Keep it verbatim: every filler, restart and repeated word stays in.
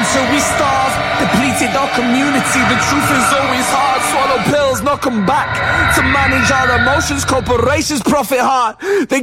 shall we starve? Depleted our community, the truth is always hard. Swallow pills, knock 'em back. To manage our emotions, corporations profit hard. They